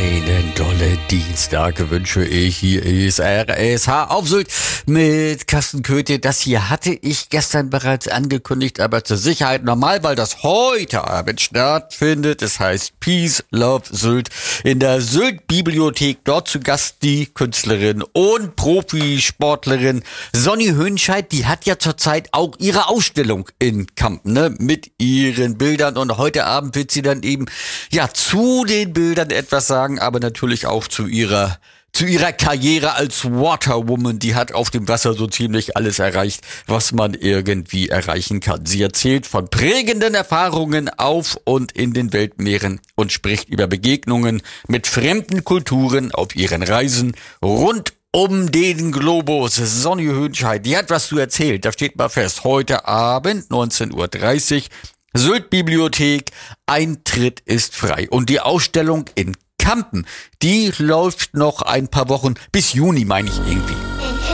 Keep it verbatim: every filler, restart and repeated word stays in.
Einen dollen Dienstag wünsche ich. Hier ist R S H auf Sylt mit Carsten Köthe. Das hier hatte ich gestern bereits angekündigt, aber zur Sicherheit nochmal, weil das heute Abend stattfindet. Es heißt Peace, Love, Sylt in der Sylt-Bibliothek. Dort zu Gast die Künstlerin und Profisportlerin Sonny Hönscheid. Die hat ja zurzeit auch ihre Ausstellung in Kampen, ne, mit ihren Bildern. Und heute Abend wird sie dann eben, ja, zu den Bildern etwas sagen, aber natürlich auch zu ihrer zu ihrer Karriere als Waterwoman. Die hat auf dem Wasser so ziemlich alles erreicht, was man irgendwie erreichen kann. Sie erzählt von prägenden Erfahrungen auf und in den Weltmeeren und spricht über Begegnungen mit fremden Kulturen auf ihren Reisen rund um den Globus. Sonny Hönscheid, die hat was zu erzählen. Da steht mal fest, heute Abend neunzehn Uhr dreißig, Sylt-Bibliothek, Eintritt ist frei. Und die Ausstellung in Kampen, die läuft noch ein paar Wochen, bis Juni meine ich irgendwie.